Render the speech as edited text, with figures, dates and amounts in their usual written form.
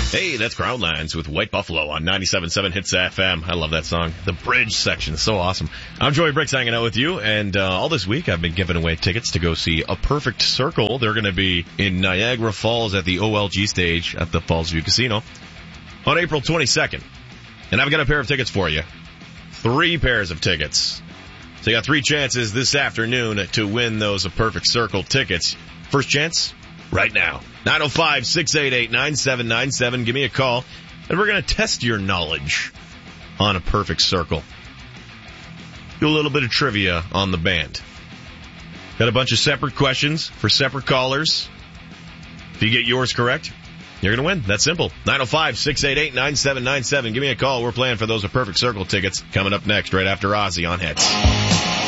Hey, that's Groundlines with White Buffalo on 97.7 Hits FM. I love that song. The bridge section is so awesome. I'm Joey Bricks hanging out with you, and all this week I've been giving away tickets to go see A Perfect Circle. They're going to be in Niagara Falls at the OLG stage at the Fallsview Casino on April 22nd. And I've got a pair of tickets for you. 3 pairs of tickets. So you got 3 chances this afternoon to win those A Perfect Circle tickets. First chance? Right now. 905-688-9797. Give me a call, and we're going to test your knowledge on A Perfect Circle. Do a little bit of trivia on the band. Got a bunch of separate questions for separate callers. If you get yours correct, you're going to win. That's simple. 905-688-9797. Give me a call. We're playing for those A Perfect Circle tickets coming up next, right after Ozzy on Hits.